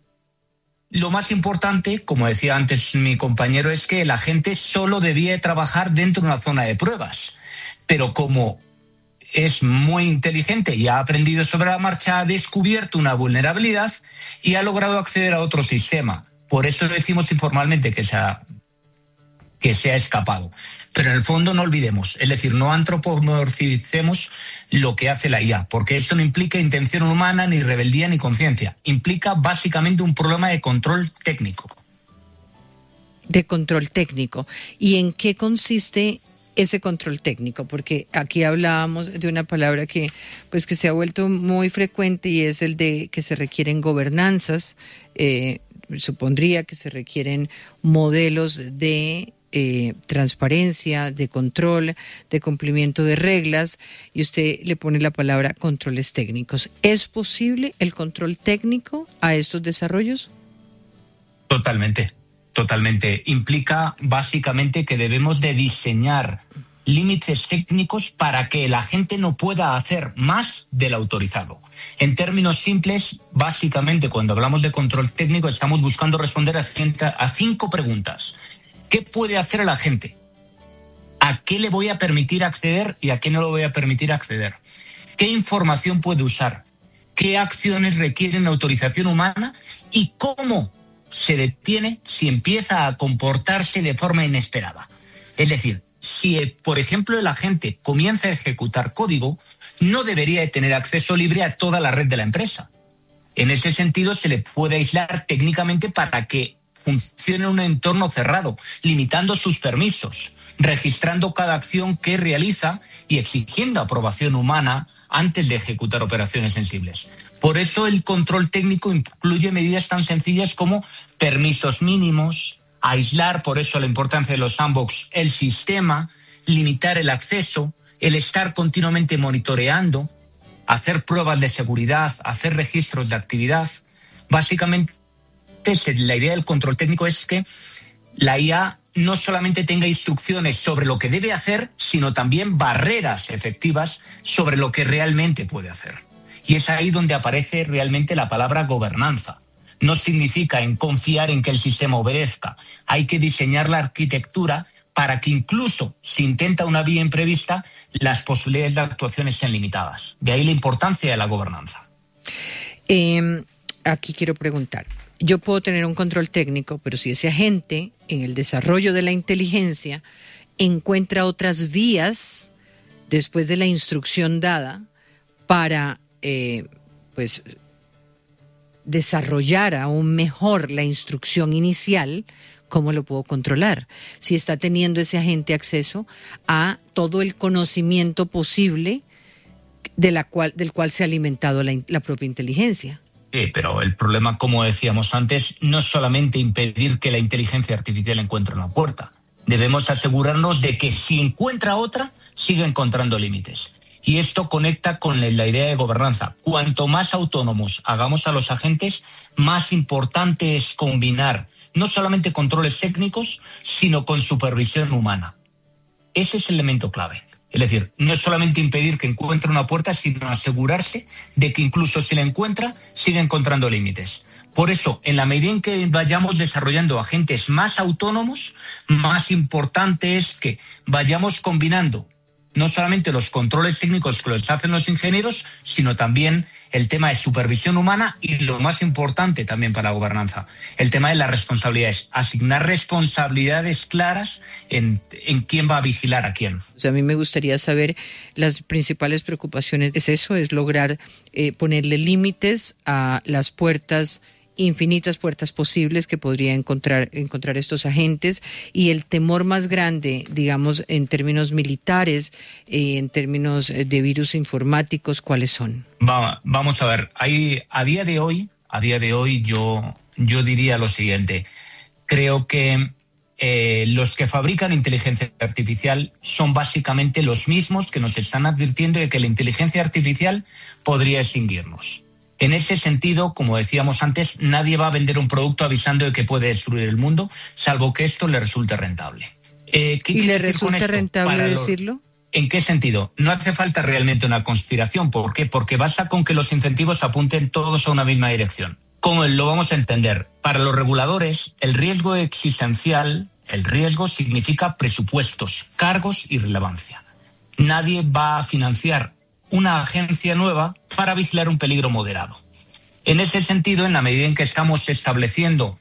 Lo más importante, como decía antes mi compañero, es que el agente solo debía trabajar dentro de una zona de pruebas. Pero como es muy inteligente y ha aprendido sobre la marcha, ha descubierto una vulnerabilidad y ha logrado acceder a otro sistema. Por eso decimos informalmente que se ha, que se ha escapado. Pero en el fondo no olvidemos, es decir, no antropomorficemos lo que hace la I A, porque eso no implica intención humana, ni rebeldía, ni conciencia. Implica básicamente un problema de control técnico. De control técnico. ¿Y en qué consiste ese control técnico? Porque aquí hablábamos de una palabra que, pues, que se ha vuelto muy frecuente y es el de que se requieren gobernanzas. Eh, supondría que se requieren modelos de Eh, transparencia, de control, de cumplimiento de reglas, y usted le pone la palabra controles técnicos. ¿Es posible el control técnico a estos desarrollos? Totalmente, totalmente. Implica básicamente que debemos de diseñar límites técnicos para que la gente no pueda hacer más del autorizado. En términos simples, básicamente cuando hablamos de control técnico estamos buscando responder a, a cinco preguntas. ¿Qué puede hacer el agente? ¿A qué le voy a permitir acceder y a qué no le voy a permitir acceder? ¿Qué información puede usar? ¿Qué acciones requieren autorización humana? ¿Y cómo se detiene si empieza a comportarse de forma inesperada? Es decir, si, por ejemplo, el agente comienza a ejecutar código, no debería de tener acceso libre a toda la red de la empresa. En ese sentido, se le puede aislar técnicamente para que funcione en un entorno cerrado, limitando sus permisos, registrando cada acción que realiza y exigiendo aprobación humana antes de ejecutar operaciones sensibles. Por eso el control técnico incluye medidas tan sencillas como permisos mínimos, aislar, por eso la importancia de los sandbox, el sistema, limitar el acceso, el estar continuamente monitoreando, hacer pruebas de seguridad, hacer registros de actividad. Básicamente, la idea del control técnico es que la I A no solamente tenga instrucciones sobre lo que debe hacer, sino también barreras efectivas sobre lo que realmente puede hacer. Y es ahí donde aparece realmente la palabra gobernanza. No significa en confiar en que el sistema obedezca. Hay que diseñar la arquitectura para que incluso si intenta una vía imprevista, las posibilidades de actuación estén limitadas. De ahí la importancia de la gobernanza. Eh, aquí quiero preguntar. Yo puedo tener un control técnico, pero si ese agente en el desarrollo de la inteligencia encuentra otras vías después de la instrucción dada para eh, pues desarrollar aún mejor la instrucción inicial, ¿cómo lo puedo controlar? Si está teniendo ese agente acceso a todo el conocimiento posible de la cual, del cual se ha alimentado la, la propia inteligencia. Sí, pero el problema, como decíamos antes, no es solamente impedir que la inteligencia artificial encuentre una puerta. Debemos asegurarnos de que si encuentra otra, siga encontrando límites. Y esto conecta con la idea de gobernanza. Cuanto más autónomos hagamos a los agentes, más importante es combinar no solamente controles técnicos, sino con supervisión humana. Ese es el elemento clave. Es decir, no es solamente impedir que encuentre una puerta, sino asegurarse de que incluso si la encuentra, siga encontrando límites. Por eso, en la medida en que vayamos desarrollando agentes más autónomos, más importante es que vayamos combinando no solamente los controles técnicos que los hacen los ingenieros, sino también el tema de supervisión humana y, lo más importante también para la gobernanza, el tema de las responsabilidades. Asignar responsabilidades claras en, en quién va a vigilar a quién. O sea, a mí me gustaría saber las principales preocupaciones. ¿Es eso? ¿Es lograr eh, ponerle límites a las puertas, infinitas puertas posibles que podría encontrar, encontrar estos agentes? Y el temor más grande, digamos, en términos militares, eh, en términos de virus informáticos, ¿cuáles son? Va, vamos a ver, hay, a día de hoy, a día de hoy yo, yo diría lo siguiente. Creo que eh, los que fabrican inteligencia artificial son básicamente los mismos que nos están advirtiendo de que la inteligencia artificial podría extinguirnos. En ese sentido, como decíamos antes, nadie va a vender un producto avisando de que puede destruir el mundo, salvo que esto le resulte rentable. Eh, ¿qué ¿Y le decir con resulta esto? rentable Para decirlo? Lo, ¿En qué sentido? No hace falta realmente una conspiración. ¿Por qué? Porque basta con que los incentivos apunten todos a una misma dirección. ¿Cómo lo vamos a entender? Para los reguladores, el riesgo existencial, el riesgo significa presupuestos, cargos y relevancia. Nadie va a financiar una agencia nueva para vigilar un peligro moderado. En ese sentido, en la medida en que estamos estableciendo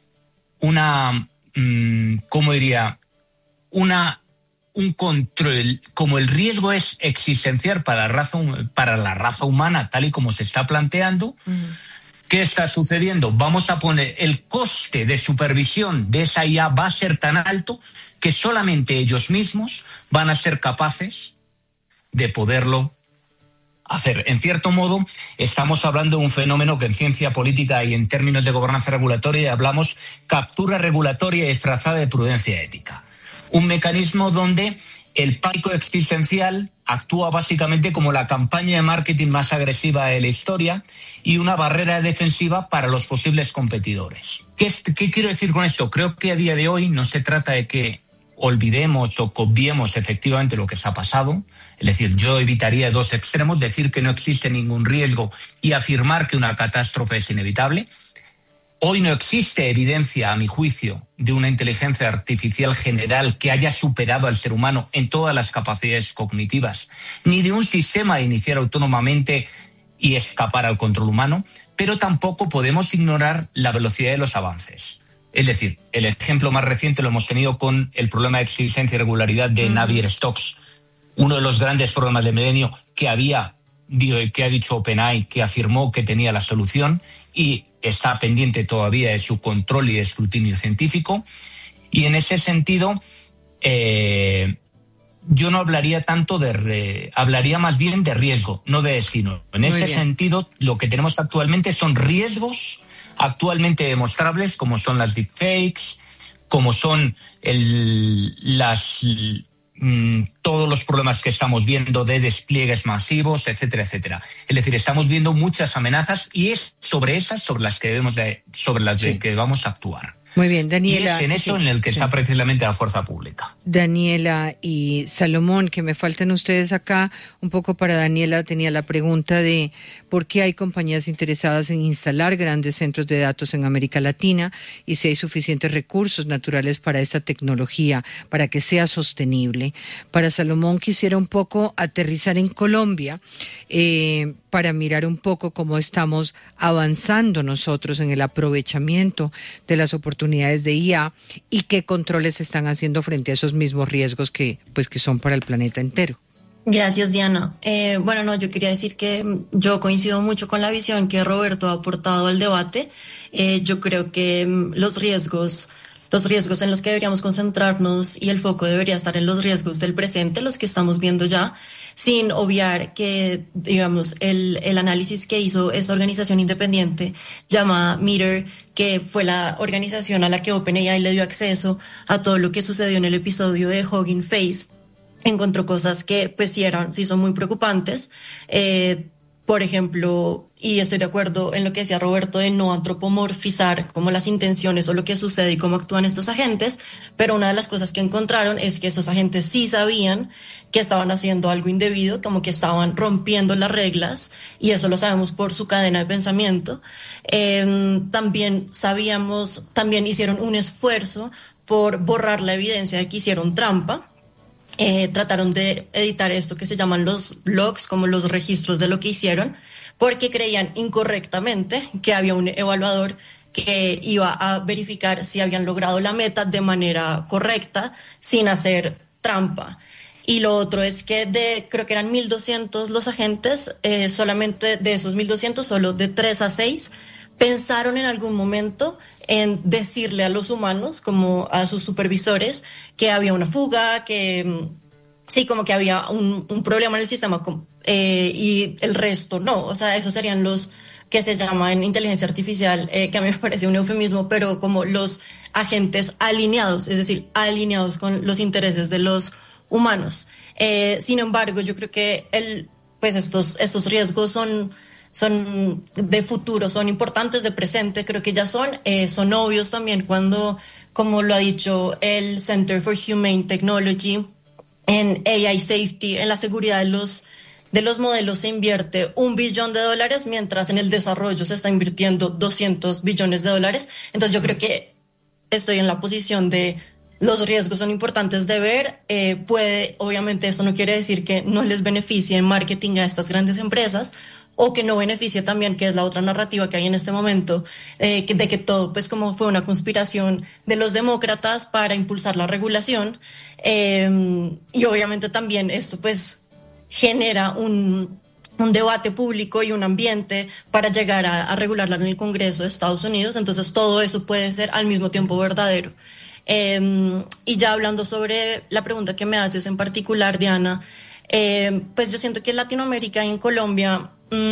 una, mmm, ¿cómo diría? Una, un control, como el riesgo es existencial para la raza, para la raza humana, tal y como se está planteando, uh-huh. ¿Qué está sucediendo? Vamos a poner el coste de supervisión de esa I A va a ser tan alto que solamente ellos mismos van a ser capaces de poderlo hacer. En cierto modo, estamos hablando de un fenómeno que en ciencia política y en términos de gobernanza regulatoria hablamos captura regulatoria disfrazada de prudencia ética. Un mecanismo donde el pánico existencial actúa básicamente como la campaña de marketing más agresiva de la historia y una barrera defensiva para los posibles competidores. ¿Qué, es, qué quiero decir con esto? Creo que a día de hoy no se trata de que olvidemos o obviemos efectivamente lo que se ha pasado. Es decir, yo evitaría dos extremos, decir que no existe ningún riesgo y afirmar que una catástrofe es inevitable. Hoy no existe evidencia, a mi juicio, de una inteligencia artificial general que haya superado al ser humano en todas las capacidades cognitivas, ni de un sistema de iniciar autónomamente y escapar al control humano, pero tampoco podemos ignorar la velocidad de los avances. Es decir, el ejemplo más reciente lo hemos tenido con el problema de existencia y regularidad de mm. Navier Stokes, uno de los grandes problemas del milenio que había, que ha dicho OpenAI, que afirmó que tenía la solución y está pendiente todavía de su control y de escrutinio científico. Y en ese sentido, eh, yo no hablaría tanto de... Re, hablaría más bien de riesgo, no de destino. En Muy ese bien. sentido, lo que tenemos actualmente son riesgos actualmente demostrables, como son las deepfakes, como son el, las, mmm, todos los problemas que estamos viendo de despliegues masivos, etcétera, etcétera. Es decir, estamos viendo muchas amenazas y es sobre esas sobre las que debemos de, sobre las sí. que vamos a actuar. Muy bien, Daniela. Y es en eso sí, en el que sí. está precisamente la fuerza pública. Daniela y Salomón, que me faltan ustedes acá, un poco para Daniela tenía la pregunta de por qué hay compañías interesadas en instalar grandes centros de datos en América Latina y si hay suficientes recursos naturales para esta tecnología, para que sea sostenible. Para Salomón quisiera un poco aterrizar en Colombia, eh, para mirar un poco cómo estamos avanzando nosotros en el aprovechamiento de las oportunidades de I A y qué controles se están haciendo frente a esos mismos riesgos que, pues, que son para el planeta entero. Gracias, Diana. Eh, bueno, no, yo quería decir que yo coincido mucho con la visión que Roberto ha aportado al debate. Eh, yo creo que los riesgos... Los riesgos en los que deberíamos concentrarnos y el foco debería estar en los riesgos del presente, los que estamos viendo ya. sin obviar que, digamos, el, el análisis que hizo esta organización independiente llamada Meter, que fue la organización a la que OpenAI le dio acceso a todo lo que sucedió en el episodio de Hugging Face, encontró cosas que pues sí eran, sí son muy preocupantes. Eh, por ejemplo, y estoy de acuerdo en lo que decía Roberto de no antropomorfizar como las intenciones o lo que sucede y cómo actúan estos agentes, pero una de las cosas que encontraron es que estos agentes sí sabían que estaban haciendo algo indebido, como que estaban rompiendo las reglas, y eso lo sabemos por su cadena de pensamiento. Eh, también sabíamos, también hicieron un esfuerzo por borrar la evidencia de que hicieron trampa. Eh, trataron de editar esto que se llaman los logs, como los registros de lo que hicieron, porque creían incorrectamente que había un evaluador que iba a verificar si habían logrado la meta de manera correcta, sin hacer trampa. Y lo otro es que de, creo que eran mil doscientos los agentes, eh, solamente de esos mil doscientos, solo de tres a seis, pensaron en algún momento en decirle a los humanos, como a sus supervisores, que había una fuga, que sí, como que había un, un problema en el sistema, eh, y el resto no. O sea, esos serían los que se llaman inteligencia artificial, eh, que a mí me parece un eufemismo, pero como los agentes alineados, es decir, alineados con los intereses de los humanos. Eh, sin embargo, yo creo que el, pues estos, estos riesgos son... son de futuro, son importantes de presente, creo que ya son, eh, son obvios también cuando, como lo ha dicho el Center for Humane Technology, en A I Safety, en la seguridad de los, de los modelos se invierte un billón de dólares, mientras en el desarrollo se está invirtiendo doscientos billones de dólares. Entonces yo creo que estoy en la posición de los riesgos son importantes de ver. Eh, puede, obviamente eso no quiere decir que no les beneficie en marketing a estas grandes empresas, o que no beneficie también, que es la otra narrativa que hay en este momento, eh, que, de que todo pues como fue una conspiración de los demócratas para impulsar la regulación. Eh, y obviamente también esto pues genera un, un debate público y un ambiente para llegar a, a regularla en el Congreso de Estados Unidos. Entonces todo eso puede ser al mismo tiempo verdadero. Eh, y ya hablando sobre la pregunta que me haces en particular, Diana, eh, pues yo siento que en Latinoamérica y en Colombia,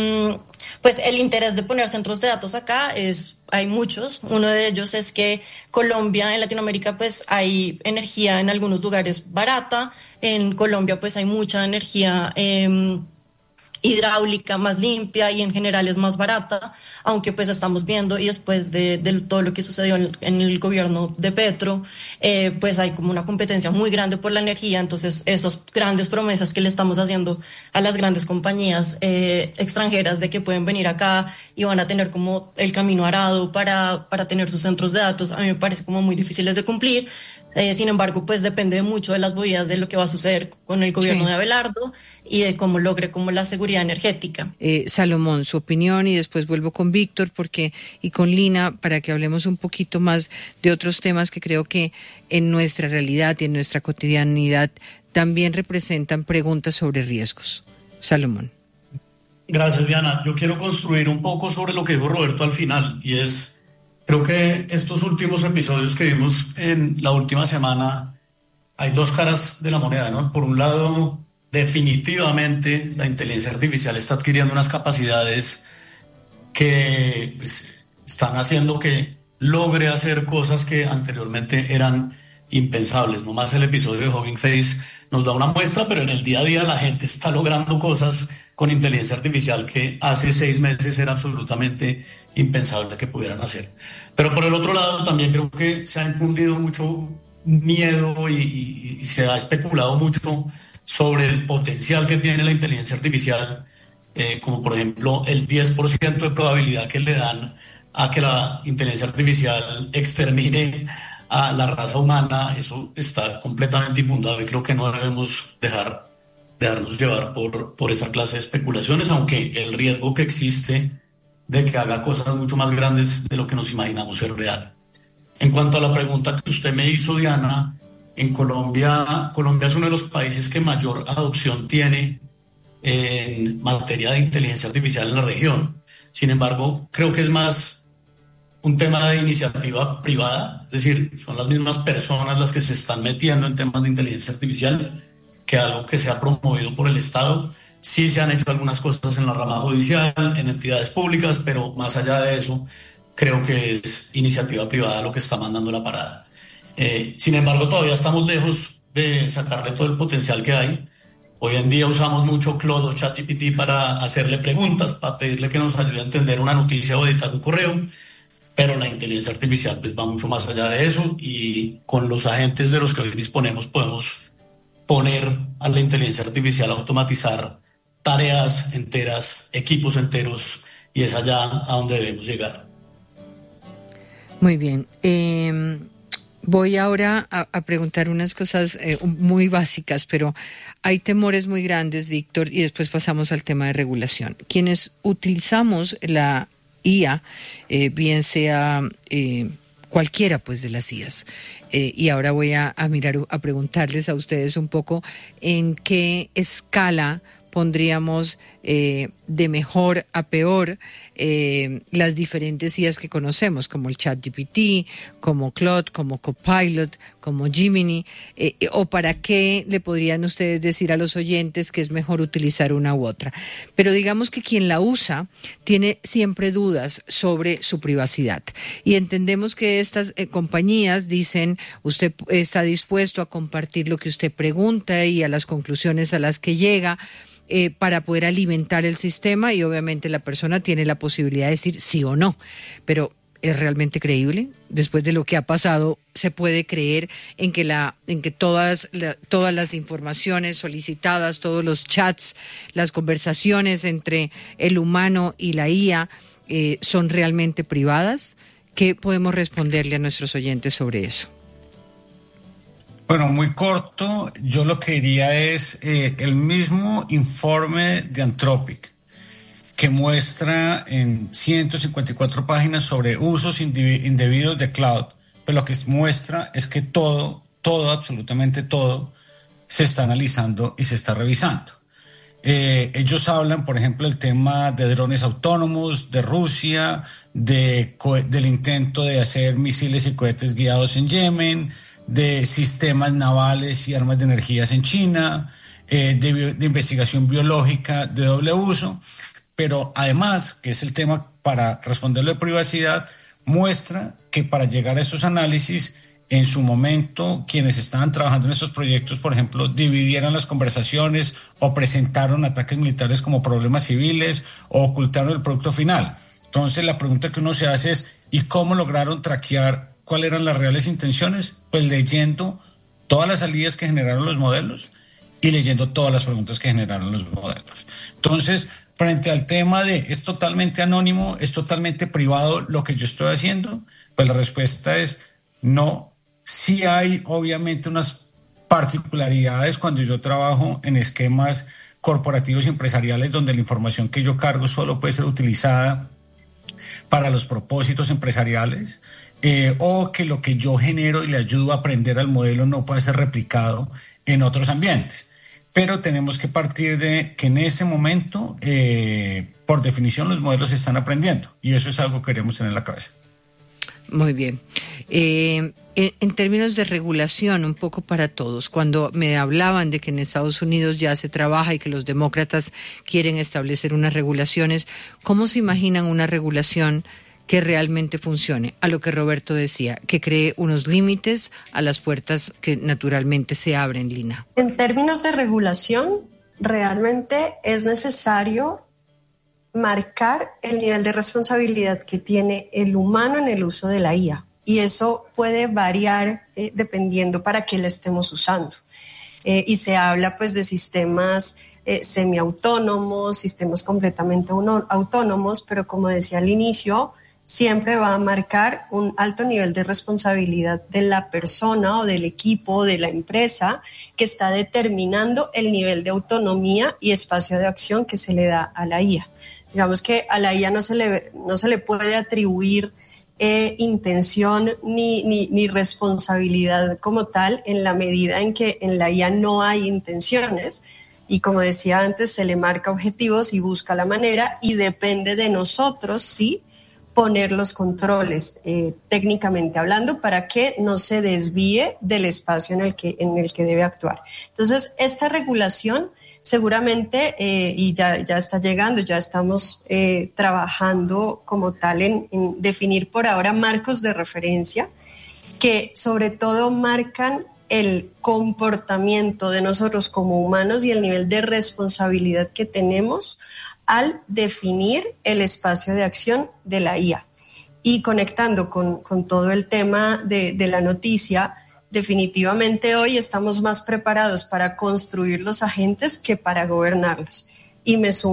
pues el interés de poner centros de datos acá es, hay muchos. Uno de ellos es que Colombia, en Latinoamérica, pues hay energía en algunos lugares barata. En Colombia, pues hay mucha energía eh, hidráulica más limpia y en general es más barata, aunque pues estamos viendo, y después de, de todo lo que sucedió en, en el gobierno de Petro, eh, pues hay como una competencia muy grande por la energía. Entonces esas grandes promesas que le estamos haciendo a las grandes compañías eh, extranjeras de que pueden venir acá y van a tener como el camino arado para, para tener sus centros de datos, a mí me parece como muy difíciles de cumplir. Eh, sin embargo, pues depende mucho de las movidas de lo que va a suceder con el gobierno sí. de Abelardo y de cómo logre como la seguridad energética. Eh, Salomón, su opinión, y después vuelvo con Víctor porque y con Lina para que hablemos un poquito más de otros temas que creo que en nuestra realidad y en nuestra cotidianidad también representan preguntas sobre riesgos. Salomón. Gracias, Diana. Yo quiero construir un poco sobre lo que dijo Roberto al final, y es... Creo que estos últimos episodios que vimos en la última semana, hay dos caras de la moneda, ¿no? Por un lado, definitivamente la inteligencia artificial está adquiriendo unas capacidades que pues, están haciendo que logre hacer cosas que anteriormente eran impensables. No más el episodio de Hugging Face nos da una muestra, pero en el día a día la gente está logrando cosas con inteligencia artificial que hace seis meses era absolutamente impensable que pudieran hacer. Pero por el otro lado también creo que se ha infundido mucho miedo y, y, y se ha especulado mucho sobre el potencial que tiene la inteligencia artificial, eh, como por ejemplo el diez por ciento de probabilidad que le dan a que la inteligencia artificial extermine a la raza humana. Eso está completamente infundado y creo que no debemos dejar dejarnos llevar por, por esa clase de especulaciones, aunque el riesgo que existe de que haga cosas mucho más grandes de lo que nos imaginamos es real. En cuanto a la pregunta que usted me hizo, Diana, en Colombia, Colombia es uno de los países que mayor adopción tiene en materia de inteligencia artificial en la región. Sin embargo, creo que es más un tema de iniciativa privada, es decir, son las mismas personas las que se están metiendo en temas de inteligencia artificial que algo que sea promovido por el Estado. Sí se han hecho algunas cosas en la rama judicial, en entidades públicas, pero más allá de eso, creo que es iniciativa privada lo que está mandando la parada. Eh, sin embargo, todavía estamos lejos de sacarle todo el potencial que hay. Hoy en día usamos mucho Claude o ChatGPT para hacerle preguntas, para pedirle que nos ayude a entender una noticia o editar un correo, pero la inteligencia artificial pues, va mucho más allá de eso, y con los agentes de los que hoy disponemos podemos poner a la inteligencia artificial a automatizar tareas enteras, equipos enteros, y es allá a donde debemos llegar. Muy bien. Eh, voy ahora a, a preguntar unas cosas eh, muy básicas, pero hay temores muy grandes, Víctor, y después pasamos al tema de regulación. Quienes utilizamos la I A, eh, bien sea eh, cualquiera pues de las I As, eh, y ahora voy a, a mirar, a preguntarles a ustedes un poco en qué escala pondríamos eh, de mejor a peor eh, las diferentes I As que conocemos, como el ChatGPT, como Claude, como Copilot, como Gemini, eh, o para qué le podrían ustedes decir a los oyentes que es mejor utilizar una u otra. Pero digamos que quien la usa tiene siempre dudas sobre su privacidad. Y entendemos que estas eh, compañías dicen, usted está dispuesto a compartir lo que usted pregunta y a las conclusiones a las que llega, Eh, para poder alimentar el sistema, y obviamente la persona tiene la posibilidad de decir sí o no. Pero ¿es realmente creíble? Después de lo que ha pasado, ¿se puede creer en que la en que todas la, todas las informaciones solicitadas, todos los chats, las conversaciones entre el humano y la I A eh, son realmente privadas? ¿Qué podemos responderle a nuestros oyentes sobre eso? Bueno, muy corto, yo lo que diría es eh, el mismo informe de Anthropic, que muestra en ciento cincuenta y cuatro páginas sobre usos indebidos de cloud, pero lo que muestra es que todo, todo, absolutamente todo, se está analizando y se está revisando. Eh, ellos hablan, por ejemplo, del tema de drones autónomos de Rusia, de, del intento de hacer misiles y cohetes guiados en Yemen, de sistemas navales y armas de energías en China, eh, de, de investigación biológica de doble uso, pero además, que es el tema para responderlo de privacidad, muestra que para llegar a estos análisis, en su momento, quienes estaban trabajando en estos proyectos, por ejemplo, dividieron las conversaciones o presentaron ataques militares como problemas civiles o ocultaron el producto final. Entonces, la pregunta que uno se hace es, ¿y cómo lograron traquear cuáles eran las reales intenciones? Pues leyendo todas las salidas que generaron los modelos y leyendo todas las preguntas que generaron los modelos. Entonces, frente al tema de es totalmente anónimo, es totalmente privado lo que yo estoy haciendo, pues la respuesta es no. Sí hay obviamente unas particularidades cuando yo trabajo en esquemas corporativos y empresariales donde la información que yo cargo solo puede ser utilizada para los propósitos empresariales, eh, o que lo que yo genero y le ayudo a aprender al modelo no puede ser replicado en otros ambientes. Pero tenemos que partir de que en ese momento, eh, por definición, los modelos están aprendiendo, y eso es algo que queremos tener en la cabeza. Muy bien. Eh, en, en términos de regulación, un poco para todos, cuando me hablaban de que en Estados Unidos ya se trabaja y que los demócratas quieren establecer unas regulaciones, ¿cómo se imaginan una regulación que realmente funcione? A lo que Roberto decía, que cree unos límites a las puertas que naturalmente se abren, Lina. En términos de regulación, realmente es necesario marcar el nivel de responsabilidad que tiene el humano en el uso de la I A. Y eso puede variar eh, dependiendo para qué la estemos usando. Eh, y se habla pues de sistemas eh, semiautónomos, sistemas completamente uno, autónomos, pero como decía al inicio, siempre va a marcar un alto nivel de responsabilidad de la persona o del equipo, de la empresa, que está determinando el nivel de autonomía y espacio de acción que se le da a la I A. Digamos que a la I A no se le, no se le puede atribuir eh, intención ni, ni, ni responsabilidad como tal, en la medida en que en la I A no hay intenciones. Y como decía antes, se le marca objetivos y busca la manera, y depende de nosotros, sí, poner los controles eh, técnicamente hablando para que no se desvíe del espacio en el que, en el que debe actuar. Entonces, esta regulación seguramente, eh, y ya, ya está llegando, ya estamos eh, trabajando como tal en, en definir por ahora marcos de referencia que sobre todo marcan el comportamiento de nosotros como humanos y el nivel de responsabilidad que tenemos al definir el espacio de acción de la I A. Y conectando con, con todo el tema de, de la noticia, definitivamente hoy estamos más preparados para construir los agentes que para gobernarlos. Y me sumo